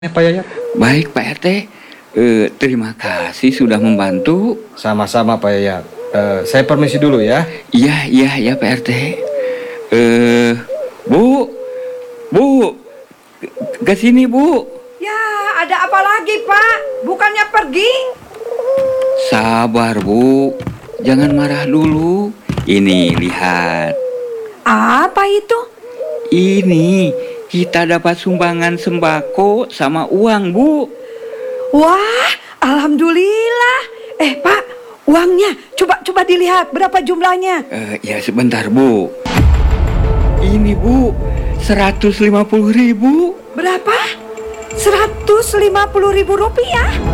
Pak Yayat. Baik Pak RT, terima kasih sudah membantu. Sama-sama Pak Yayat. Saya permisi dulu ya. Iya Pak RT. Bu, ke sini Bu. Ya, ada apa lagi Pak? Bukannya pergi? Sabar Bu, jangan marah dulu. Ini lihat. Apa itu? Ini kita dapat sumbangan sembako sama uang Bu. Wah, alhamdulillah. Pak, uangnya coba dilihat berapa jumlahnya. Ya sebentar Bu. Ini Bu, 150.000. Berapa? 150.000 rupiah.